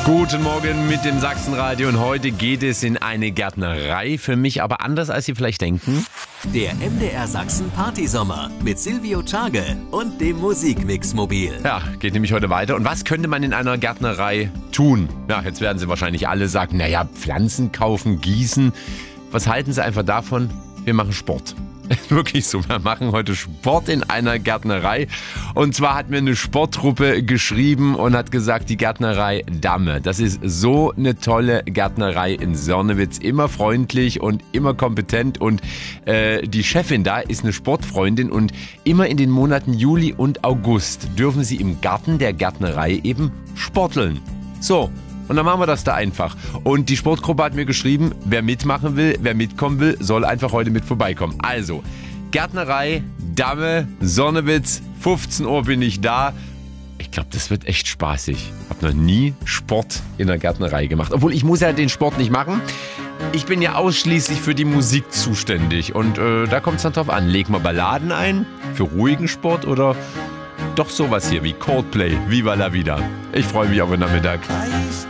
Guten Morgen mit dem Sachsenradio und heute geht es in eine Gärtnerei, für mich aber anders, als Sie vielleicht denken. Der MDR Sachsen Partysommer mit Silvio Tschage und dem Musikmix-Mobil. Ja, geht nämlich heute weiter. Und was könnte man in einer Gärtnerei tun? Ja, jetzt werden Sie wahrscheinlich alle sagen, naja, Pflanzen kaufen, gießen. Was halten Sie einfach davon? Wir machen Sport. Wirklich so, wir machen heute Sport in einer Gärtnerei. Und zwar hat mir eine Sporttruppe geschrieben und hat gesagt, die Gärtnerei Damme, das ist so eine tolle Gärtnerei in Sonnewitz. Immer freundlich und immer kompetent. Und die Chefin da ist eine Sportfreundin und immer in den Monaten Juli und August dürfen sie im Garten der Gärtnerei eben sporteln. So. Und dann machen wir das da einfach. Und die Sportgruppe hat mir geschrieben, wer mitmachen will, wer mitkommen will, soll einfach heute mit vorbeikommen. Also, Gärtnerei, Damme, Sonnewitz, 15 Uhr bin ich da. Ich glaube, das wird echt spaßig. Ich habe noch nie Sport in der Gärtnerei gemacht. Obwohl, ich muss ja den Sport nicht machen. Ich bin ja ausschließlich für die Musik zuständig. Und da kommt es dann drauf an. Legen wir Balladen ein für ruhigen Sport oder doch sowas hier wie Coldplay, Viva la Vida. Ich freue mich auf den Nachmittag.